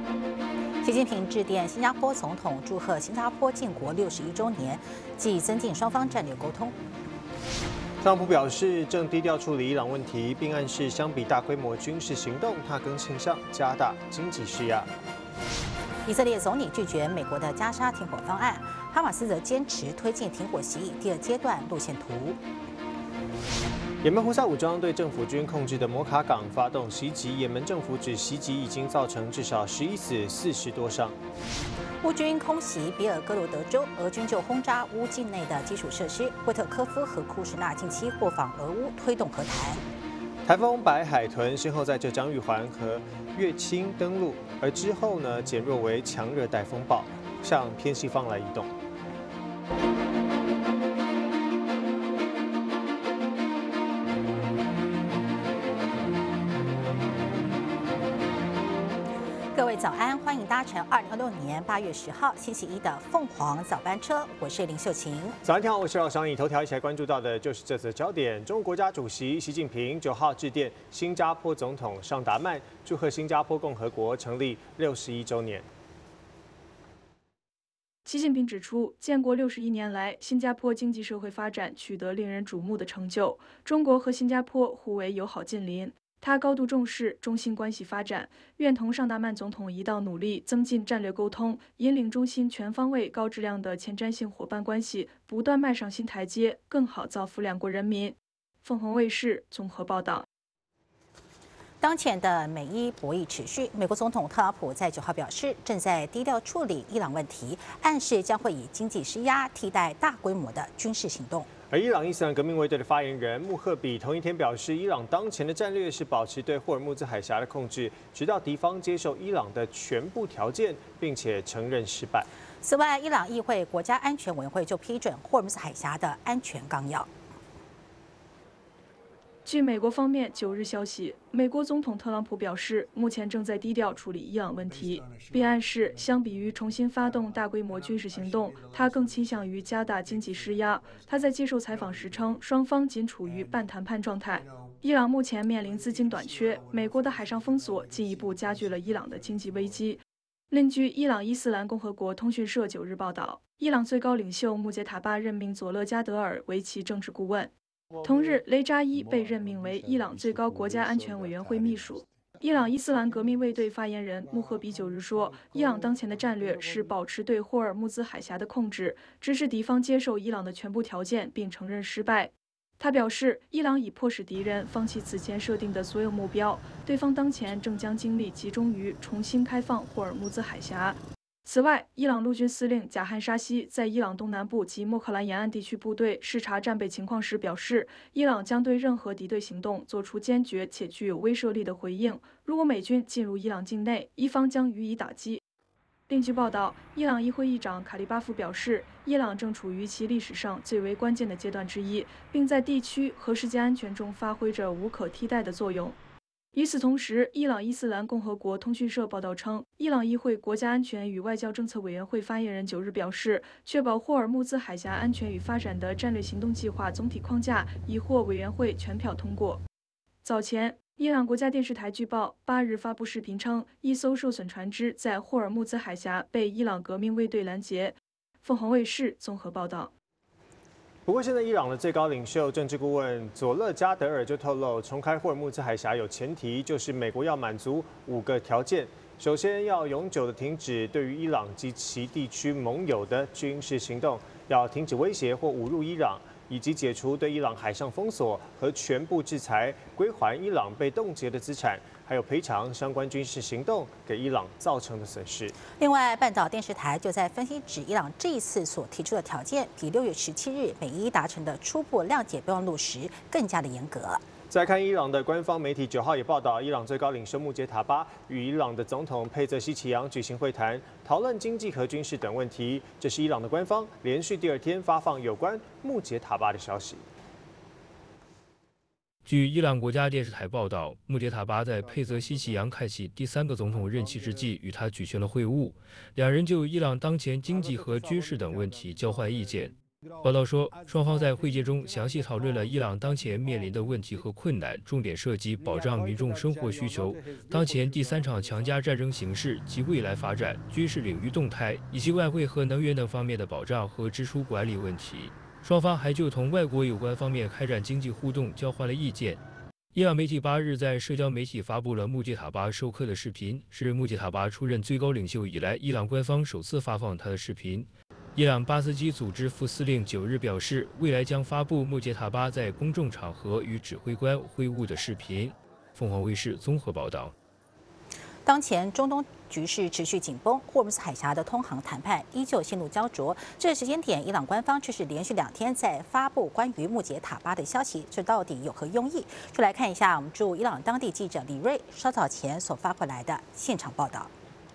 习近平致电新加坡总统，祝贺新加坡建国61周年，即增进双方战略沟通。 特朗普表示，正低调处理伊朗问题，并暗示相比大规模军事行动，他更倾向加大经济施压。 以色列总理拒绝美国的加沙停火方案，哈马斯则坚持推进停火协议第2阶段路线图。 也门胡塞武装对政府军控制的摩卡港发动袭击，也门政府指袭击已经造成至少11死，40多伤。 乌军空袭比尔哥罗德州，俄军就轰炸乌境内的基础设施。惠特科夫和库什纳近期获访俄乌，推动和谈。 台风白海豚先后在浙江玉环和乐清登陆，而之后呢减弱为强热带风暴，向偏西方来移动。 各位早安，欢迎搭乘2026年8月10号星期一的凤凰早班车，我是林秀琴。 早安，你好，我是老商。以头条一起来关注到的就是这次焦点：中国国家主席习近平9号致电新加坡总统尚达曼，祝贺新加坡共和国成立61周年。 习近平指出，建国61年来，新加坡经济社会发展取得令人瞩目的成就。中国和新加坡互为友好近邻。他高度重视中新关系发展，愿同尚达曼总统一道努力，增进战略沟通，引领中新全方位、高质量的前瞻性伙伴关系不断迈上新台阶，更好造福两国人民。凤凰卫视综合报道。 当前的美伊博弈持续，美国总统特朗普在9号表示，正在低调处理伊朗问题，暗示将会以经济施压替代大规模的军事行动。 而伊朗伊斯兰革命卫队的发言人穆赫比同一天表示，伊朗当前的战略是保持对霍尔木兹海峡的控制，直到敌方接受伊朗的全部条件，并且承认失败。 此外，伊朗议会国家安全委员会就批准霍尔木兹海峡的安全纲要。 据美国方面9日消息，美国总统特朗普表示，目前正在低调处理伊朗问题，并暗示相比于重新发动大规模军事行动，他更倾向于加大经济施压。他在接受采访时称，双方仅处于半谈判状态。伊朗目前面临资金短缺，美国的海上封锁进一步加剧了伊朗的经济危机。另据伊朗伊斯兰共和国通讯社9日报道，伊朗最高领袖穆杰塔巴任命佐勒加德尔为其政治顾问。同日，雷扎伊被任命为伊朗最高国家安全委员会秘书。伊朗伊斯兰革命卫队发言人穆赫比9日说，伊朗当前的战略是保持对霍尔木兹海峡的控制，支持敌方接受伊朗的全部条件并承认失败。他表示，伊朗已迫使敌人放弃此前设定的所有目标，对方当前正将精力集中于重新开放霍尔木兹海峡。此外，伊朗陆军司令贾汉沙西在伊朗东南部及莫克兰沿岸地区部队视察战备情况时表示，伊朗将对任何敌对行动做出坚决且具有威慑力的回应。如果美军进入伊朗境内，伊方将予以打击。另据报道，伊朗议会议长卡利巴夫表示，伊朗正处于其历史上最为关键的阶段之一，并在地区和世界安全中发挥着无可替代的作用。与此同时，伊朗伊斯兰共和国通讯社报道称，伊朗议会国家安全与外交政策委员会发言人9日表示，确保霍尔木兹海峡安全与发展的战略行动计划总体框架已获委员会全票通过。早前，伊朗国家电视台据报8日发布视频称，一艘受损船只在霍尔木兹海峡被伊朗革命卫队拦截。凤凰卫视综合报道。 不过，现在伊朗的最高领袖、政治顾问佐勒加德尔就透露，重开霍尔木兹海峡有前提，就是美国要满足5个条件。首先，要永久的停止对于伊朗及其地区盟友的军事行动，要停止威胁或侮辱伊朗，以及解除对伊朗海上封锁和全部制裁，归还伊朗被冻结的资产，还有赔偿相关军事行动给伊朗造成的损失。 另外，半岛电视台就在分析指，伊朗这一次所提出的条件，比6月17日美伊达成的初步谅解备忘录时更加的严格。 再看伊朗的官方媒体9号也报道，伊朗最高领袖穆杰塔巴与伊朗的总统佩泽西奇扬举行会谈，讨论经济和军事等问题。这是伊朗的官方连续第2天发放有关穆杰塔巴的消息。 据伊朗国家电视台报道，穆杰塔巴在佩泽西奇扬开启第3个总统任期之际与他举行了会晤，两人就伊朗当前经济和军事等问题交换意见。 报道说，双方在会见中详细讨论了伊朗当前面临的问题和困难，重点涉及保障民众生活需求、当前第三场强加战争形势及未来发展、军事领域动态以及外汇和能源等方面的保障和支出管理问题。双方还就同外国有关方面开展经济互动交换了意见。伊朗媒体8日在社交媒体发布了穆杰塔巴授课的视频，是穆杰塔巴出任最高领袖以来，伊朗官方首次发放他的视频。伊朗巴斯基组织副司令9日表示，未来将发布穆杰塔巴在公众场合与指挥官会晤的视频。凤凰卫视综合报道。 当前中东局势持续紧绷，霍尔木兹海峡的通航谈判依旧陷入焦灼。这个时间点，伊朗官方却是连续2天在发布关于穆杰塔巴的消息，这到底有何用意？就来看一下我们驻伊朗当地记者李瑞稍早前所发回来的现场报道。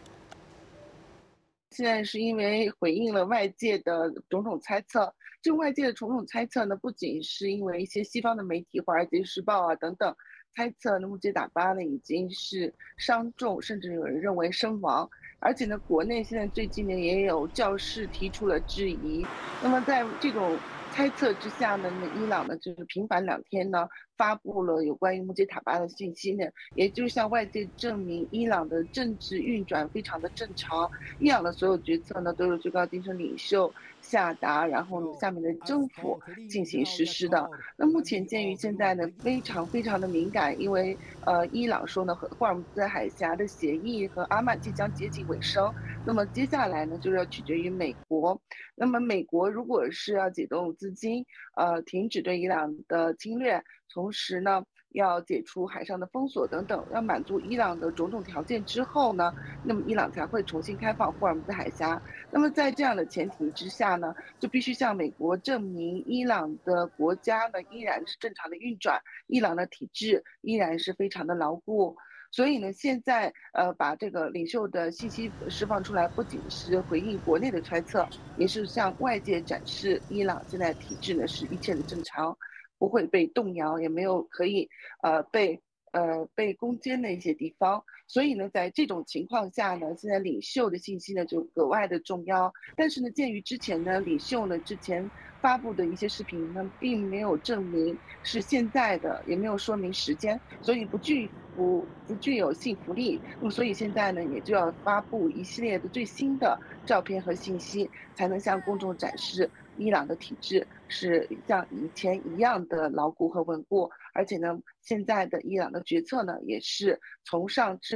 现在是因为回应了外界的种种猜测，这外界的种种猜测呢，不仅是因为一些西方的媒体《华尔街日报》啊等等猜测呢，穆杰塔巴呢已经是伤重，甚至有人认为身亡，而且呢，国内现在最近呢也有教士提出了质疑。那么在这种猜测之下呢，伊朗呢就是频繁2天呢发布了有关于穆杰塔巴的信息呢，也就向外界证明伊朗的政治运转非常的正常，伊朗的所有决策呢都是最高精神领袖下达，然后下面的政府进行实施的。那目前鉴于现在呢非常的敏感，因为伊朗说呢和霍尔木兹海峡的协议和阿曼即将接近尾声，那么接下来呢就是要取决于美国。那么美国如果是要解冻资金，停止对伊朗的侵略，同时呢要解除海上的封锁等等，要满足伊朗的种种条件之后呢，那么伊朗才会重新开放霍尔木兹海峡。那么在这样的前提之下呢，就必须向美国证明伊朗的国家呢依然是正常的运转，伊朗的体制依然是非常的牢固。所以呢，现在把这个领袖的信息释放出来，不仅是回应国内的揣测，也是向外界展示伊朗现在体制呢是一切的正常，不会被动摇，也没有可以被攻坚的一些地方。所以呢，在这种情况下呢，现在领袖的信息呢就格外的重要。但是呢，鉴于之前呢领袖呢之前发布的一些视频呢，并没有证明是现在的，也没有说明时间，所以不具有信服力。那么所以现在呢，也就要发布一系列的最新的照片和信息，才能向公众展示伊朗的体制是像以前一样的牢固和稳固。而且呢，现在的伊朗的决策呢，也是从上至